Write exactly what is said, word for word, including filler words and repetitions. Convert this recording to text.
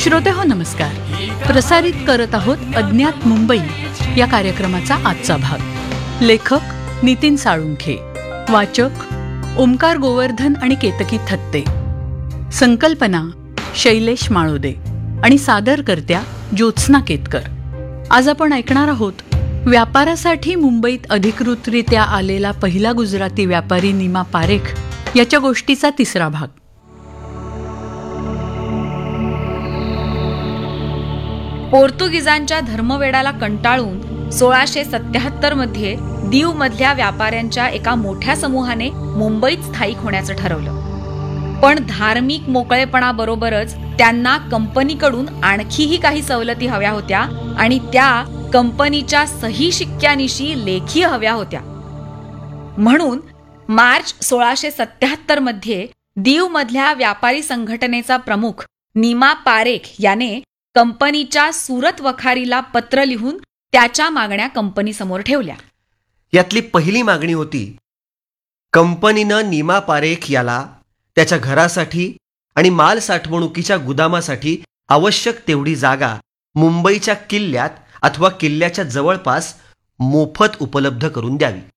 श्रोते हो नमस्कार. प्रसारित करत आहोत अज्ञात मुंबई या कार्यक्रमाचा आजचा भाग. लेखक नितीन साळुंखे, वाचक ओमकार गोवर्धन आणि केतकी थत्ते, संकल्पना शैलेश माळोदे आणि सादरकर्त्या ज्योत्स्ना केतकर. आज आपण ऐकणार आहोत व्यापारासाठी मुंबईत अधिकृतरित्या आलेला पहिला गुजराती व्यापारी नीमा पारेख याच्या गोष्टीचा तिसरा भाग. पोर्तुगीजांच्या धर्मवेडाला कंटाळून सोळाशे सत्याहत्तर मध्ये दीव मधल्या व्यापाऱ्यांच्या एका मोठ्या समूहाने मुंबईत स्थायिक होण्याचं ठरवलं. पण धार्मिक मोकळेपणाबरोबरच त्यांना कंपनीकडून आणखीही काही सवलती हव्या होत्या आणि त्या कंपनीच्या सही शिक्क्यानिशी लेखी हव्या होत्या. म्हणून मार्च सोळाशे सत्याहत्तर मध्ये दीव मधल्या व्यापारी संघटनेचा प्रमुख नीमा पारेख याने कंपनीच्या सुरत वखारीला पत्र लिहून त्याच्या मागण्या कंपनीसमोर ठेवल्या. यातली पहिली मागणी होती, कंपनीनं नीमा पारेख याला त्याच्या घरासाठी आणि माल साठवणुकीच्या गुदामासाठी आवश्यक तेवढी जागा मुंबईच्या किल्ल्यात अथवा किल्ल्याच्या जवळपास मोफत उपलब्ध करून द्यावी.